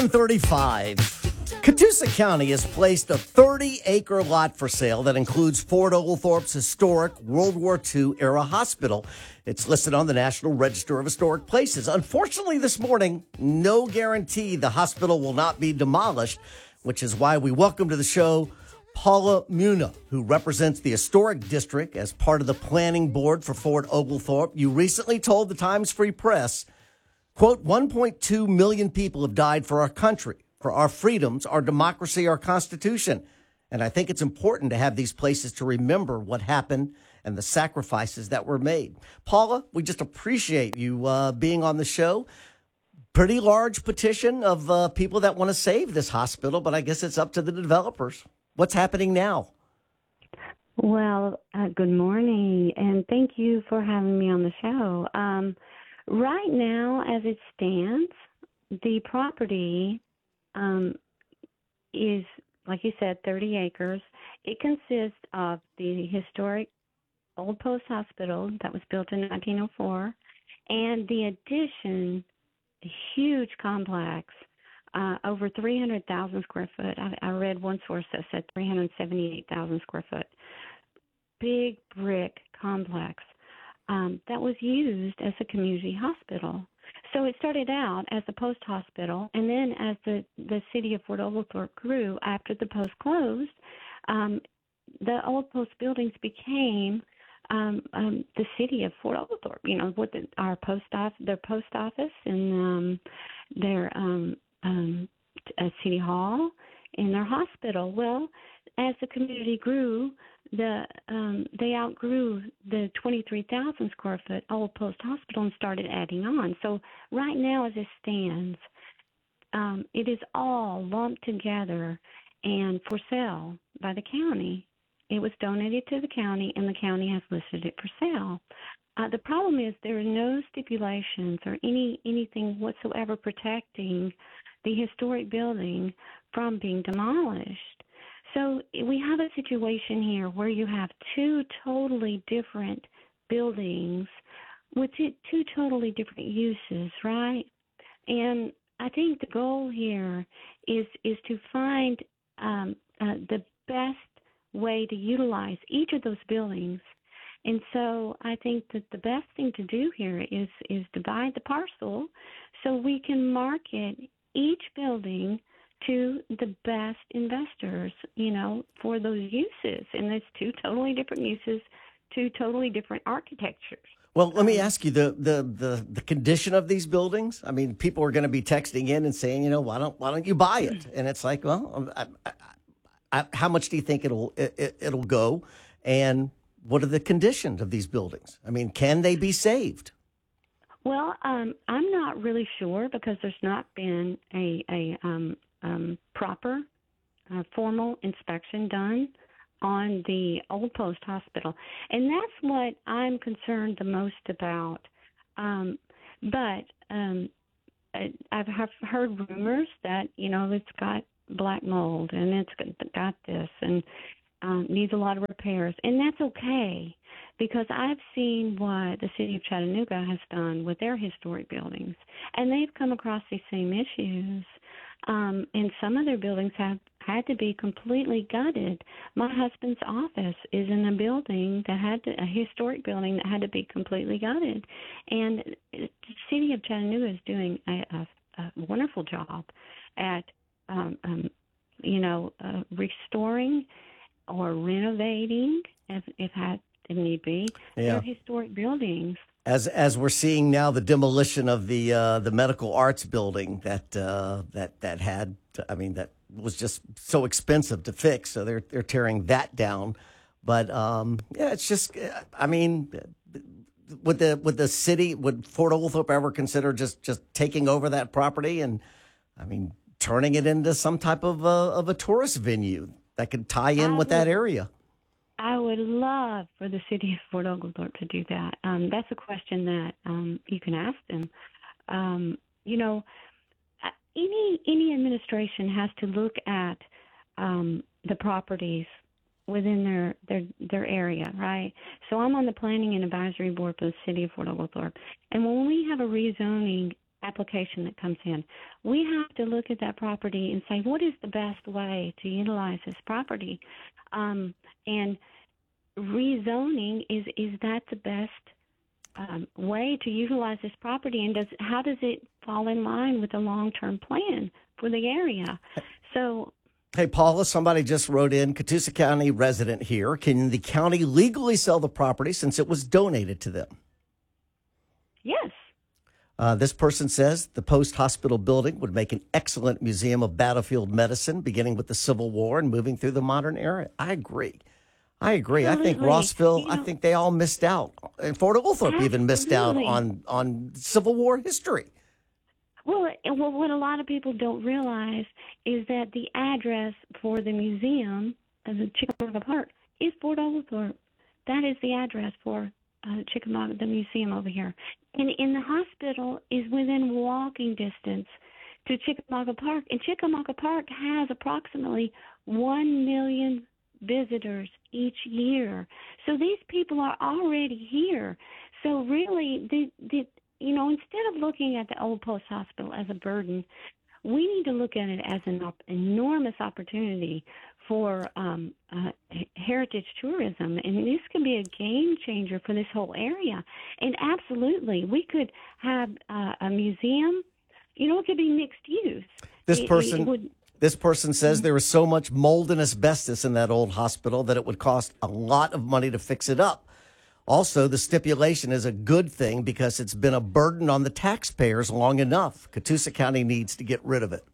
35. Catoosa County has placed a 30-acre lot for sale that includes Fort Oglethorpe's historic World War II era hospital. It's listed on the National Register of Historic Places. Unfortunately, this morning, no guarantee the hospital will not be demolished, which is why we welcome to the show Paula Muna, who represents the Historic District as part of the planning board for Fort Oglethorpe. You recently told the Times Free Press, quote, 1.2 million people have died for our country, for our freedoms, our democracy, our Constitution. And I think it's important to have these places to remember what happened and the sacrifices that were made. Paula, we just appreciate you being on the show. Pretty large petition of people that want to save this hospital, but I guess it's up to the developers. What's happening now? Well, good morning, and thank you for having me on the show. Right now, as it stands, the property is, like you said, 30 acres. It consists of the historic Old Post Hospital that was built in 1904 and the addition, a huge complex, over 300,000 square foot. I read one source that said 378,000 square foot. Big brick complex that was used as a community hospital. So it started out as a post hospital, and then as the city of Fort Oglethorpe grew after the post closed, the old post buildings became the city of Fort Oglethorpe. You know, with our their post office, and their city hall, and their hospital. Well, as the community grew, they outgrew the 23,000 square foot Old Post Hospital and started adding on. So right now, as it stands, it is all lumped together and for sale by the county. It was donated to the county, and the county has listed it for sale. The problem is there are no stipulations or anything whatsoever protecting the historic building from being demolished. So we have a situation here where you have two totally different buildings with two totally different uses, right? And I think the goal here is to find the best way to utilize each of those buildings. And so I think that the best thing to do here is divide the parcel so we can market each building to the best investors, for those uses. And it's two totally different uses, two totally different architectures. Well, let me ask you the condition of these buildings. I mean, people are going to be texting in and saying, why don't you buy it? And it's like, well, how much do you think it'll go? And what are the conditions of these buildings? I mean, can they be saved? Well, I'm not really sure because there's not been a proper formal inspection done on the Old Post Hospital. And that's what I'm concerned the most about. But I've heard rumors that, it's got black mold and it's got this and needs a lot of repairs. And that's okay because I've seen what the city of Chattanooga has done with their historic buildings. And they've come across these same issues. And some of their buildings have had to be completely gutted. My husband's office is in a building a historic building that had to be completely gutted. And the city of Chattanooga is doing a wonderful job at, restoring or renovating, if need be, their historic buildings. As we're seeing now, the demolition of the medical arts building that was just so expensive to fix, so they're tearing that down. But it's just, would the city, would Fort Oglethorpe ever consider just taking over that property and turning it into some type of a tourist venue that could tie in with that area? I would love for the city of Fort Oglethorpe to do that. That's a question that you can ask them. Any administration has to look at the properties within their area, right? So I'm on the planning and advisory board for the city of Fort Oglethorpe, and when we have a rezoning application that comes in. We have to look at that property and say, what is the best way to utilize this property? And rezoning, is that the best way to utilize this property? And how does it fall in line with the long-term plan for the area? So, hey, Paula, somebody just wrote in, Catoosa County resident here. Can the county legally sell the property since it was donated to them? yes. This person says the post-hospital building would make an excellent museum of battlefield medicine, beginning with the Civil War and moving through the modern era. I agree. I think Absolutely. Rossville, I think they all missed out. And Fort Oglethorpe even missed out Absolutely. on Civil War history. Well, what a lot of people don't realize is that the address for the museum of the Chickamauga Park is Fort Oglethorpe. That is the address for Chickamauga, the museum over here. And in the hospital is within walking distance to Chickamauga Park. And Chickamauga Park has approximately 1 million visitors each year. So these people are already here. So really, instead of looking at the Old Post Hospital as a burden, we need to look at it as an enormous opportunity for heritage tourism, and this can be a game changer for this whole area. And absolutely, we could have a museum. It could be mixed use. This person says there is so much mold and asbestos in that old hospital that it would cost a lot of money to fix it up. Also, the stipulation is a good thing because it's been a burden on the taxpayers long enough. Catoosa County needs to get rid of it.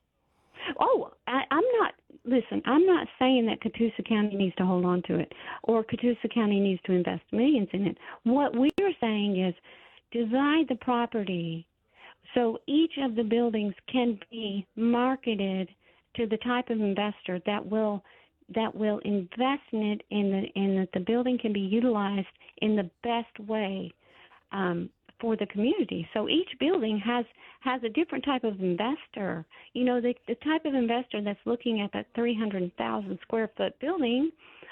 I'm not saying that Catoosa County needs to hold on to it or Catoosa County needs to invest millions in it. What we're saying is divide the property so each of the buildings can be marketed to the type of investor that will invest in it and that the building can be utilized in the best way for the community. So each building has a different type of investor. The type of investor that's looking at that 300,000 square foot building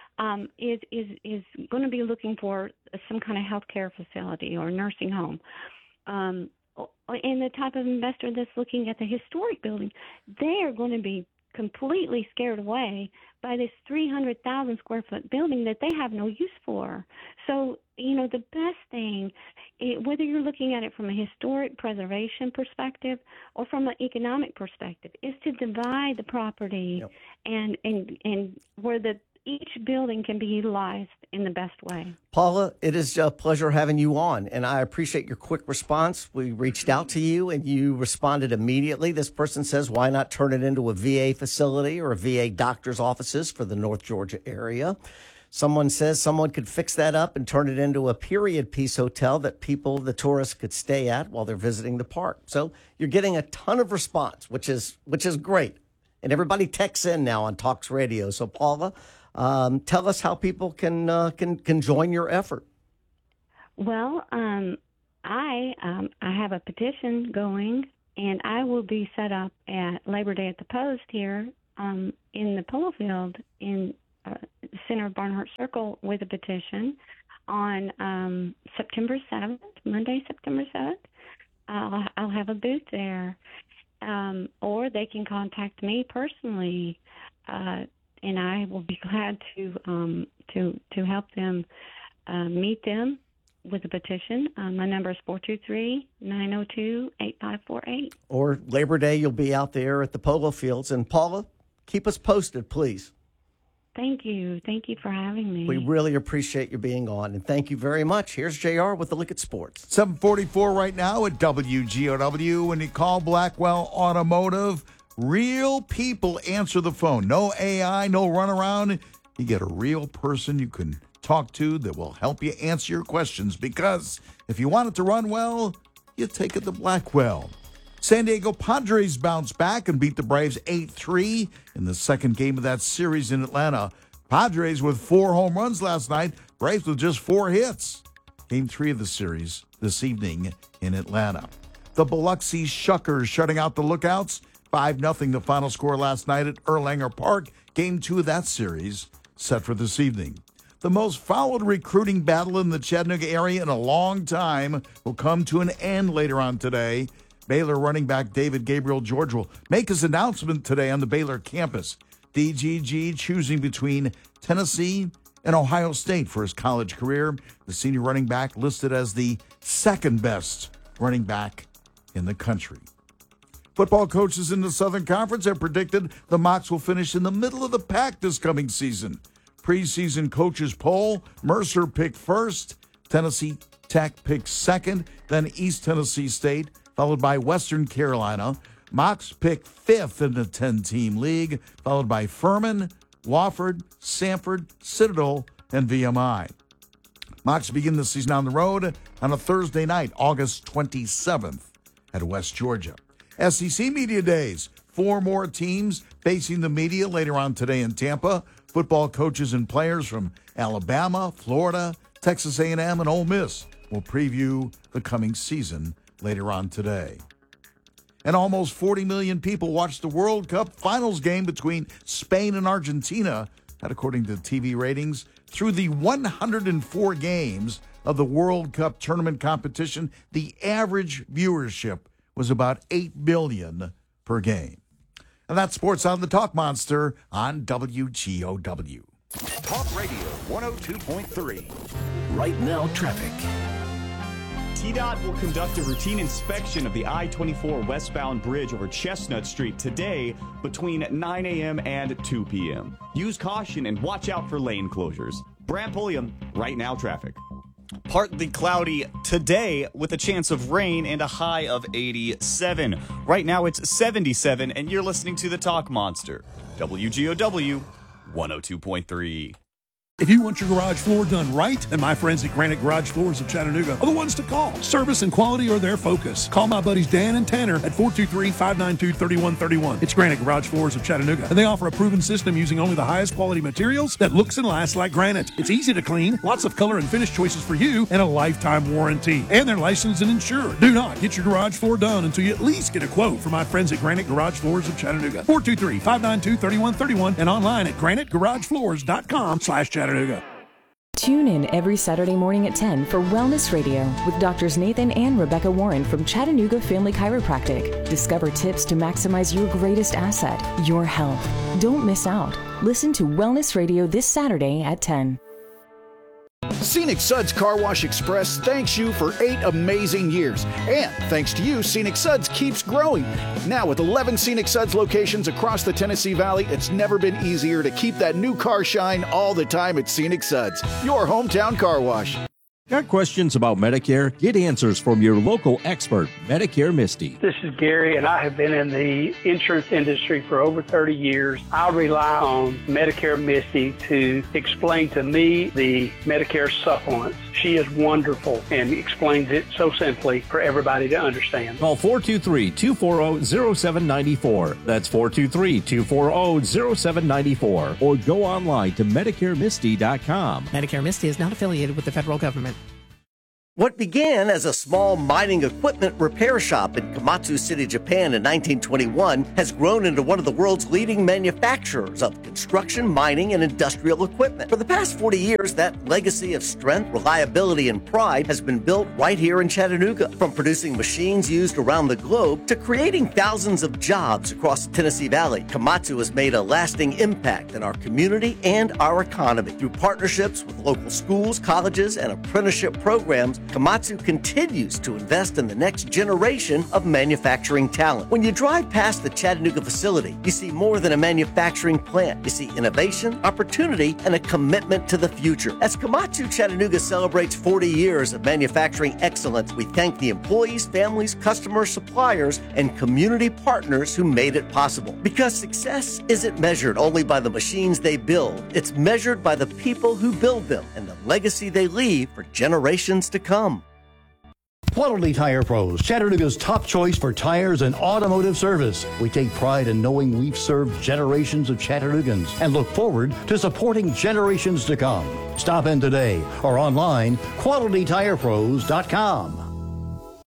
is going to be looking for some kind of healthcare facility or nursing home. And the type of investor that's looking at the historic building, they are going to be completely scared away by this 300,000 square foot building that they have no use for. So, the best thing, whether you're looking at it from a historic preservation perspective or from an economic perspective, is to divide the property and where each building can be utilized in the best way. Paula, it is a pleasure having you on, and I appreciate your quick response. We reached out to you, and you responded immediately. This person says, why not turn it into a VA facility or a VA doctor's offices for the North Georgia area? Someone says someone could fix that up and turn it into a period piece hotel that the tourists could stay at while they're visiting the park. So you're getting a ton of response, which is great. And everybody texts in now on Talks Radio. So, Paula, tell us how people can join your effort. Well, I have a petition going, and I will be set up at Labor Day at the Post here in the polo field in center of Barnhart Circle with a petition on September 7th, Monday, September 7th. I'll have a booth there, or they can contact me personally. And I will be glad to help them meet them with a petition. My number is 423-902-8548. Or Labor Day, you'll be out there at the polo fields. And Paula, keep us posted, please. Thank you. Thank you for having me. We really appreciate you being on. And thank you very much. Here's JR with the Look at Sports. 7:44 right now at WGOW. When you call Blackwell Automotive, real people answer the phone. No AI, no runaround. You get a real person you can talk to that will help you answer your questions, because if you want it to run well, you take it to Blackwell. San Diego Padres bounced back and beat the Braves 8-3 in the second game of that series in Atlanta. Padres with 4 home runs last night, Braves with just 4 hits. Game 3 of the series this evening in Atlanta. The Biloxi Shuckers shutting out the Lookouts. 5-0 the final score last night at Erlanger Park. Game 2 of that series set for this evening. The most followed recruiting battle in the Chattanooga area in a long time will come to an end later on today. Baylor running back David Gabriel George will make his announcement today on the Baylor campus. DGG choosing between Tennessee and Ohio State for his college career. The senior running back listed as the second best running back in the country. Football coaches in the Southern Conference have predicted the Mocs will finish in the middle of the pack this coming season. Preseason coaches poll, Mercer picked first, Tennessee Tech picked second, then East Tennessee State, followed by Western Carolina. Mocs picked fifth in the 10-team league, followed by Furman, Wofford, Samford, Citadel, and VMI. Mocs begin the season on the road on a Thursday night, August 27th at West Georgia. SEC Media Days, 4 more teams facing the media later on today in Tampa. Football coaches and players from Alabama, Florida, Texas A&M, and Ole Miss will preview the coming season later on today. And almost 40 million people watched the World Cup finals game between Spain and Argentina. That according to TV ratings. Through the 104 games of the World Cup tournament competition, the average viewership was about 8 billion per game. And that's Sports on the Talk Monster on WGOW. Talk Radio 102.3. Right now, traffic. TDOT will conduct a routine inspection of the I-24 westbound bridge over Chestnut Street today between 9 a.m. and 2 p.m. Use caution and watch out for lane closures. Brant Pulliam, Right Now Traffic. Partly cloudy today with a chance of rain and a high of 87. Right now it's 77 and you're listening to the Talk Monster. WGOW 102.3. If you want your garage floor done right, then my friends at Granite Garage Floors of Chattanooga are the ones to call. Service and quality are their focus. Call my buddies Dan and Tanner at 423-592-3131. It's Granite Garage Floors of Chattanooga, and they offer a proven system using only the highest quality materials that looks and lasts like granite. It's easy to clean, lots of color and finish choices for you, and a lifetime warranty. And they're licensed and insured. Do not get your garage floor done until you at least get a quote from my friends at Granite Garage Floors of Chattanooga. 423-592-3131 and online at granitegaragebfloors.com/Chattanooga. Tune in every Saturday morning at 10 for Wellness Radio with Doctors Nathan and Rebecca Warren from Chattanooga Family Chiropractic. Discover tips to maximize your greatest asset, your health. Don't miss out. Listen to Wellness Radio this Saturday at 10. Scenic Suds Car Wash Express thanks you for 8 amazing years. And thanks to you, Scenic Suds keeps growing. Now with 11 Scenic Suds locations across the Tennessee Valley, it's never been easier to keep that new car shine all the time at Scenic Suds, your hometown car wash. Got questions about Medicare? Get answers from your local expert, Medicare Misty. This is Gary, and I have been in the insurance industry for over 30 years. I rely on Medicare Misty to explain to me the Medicare supplements. She is wonderful and explains it so simply for everybody to understand. Call 423-240-0794. That's 423-240-0794. Or go online to MedicareMisty.com. Medicare Misty is not affiliated with the federal government. What began as a small mining equipment repair shop in Komatsu City, Japan in 1921 has grown into one of the world's leading manufacturers of construction, mining, and industrial equipment. For the past 40 years, that legacy of strength, reliability, and pride has been built right here in Chattanooga. From producing machines used around the globe to creating thousands of jobs across the Tennessee Valley, Komatsu has made a lasting impact in our community and our economy. Through partnerships with local schools, colleges, and apprenticeship programs, Komatsu continues to invest in the next generation of manufacturing talent. When you drive past the Chattanooga facility, you see more than a manufacturing plant. You see innovation, opportunity, and a commitment to the future. As Komatsu Chattanooga celebrates 40 years of manufacturing excellence, we thank the employees, families, customers, suppliers, and community partners who made it possible. Because success isn't measured only by the machines they build, it's measured by the people who build them and the legacy they leave for generations to come. Quality Tire Pros, Chattanooga's top choice for tires and automotive service. We take pride in knowing we've served generations of Chattanoogans and look forward to supporting generations to come. Stop in today or online, QualityTirePros.com.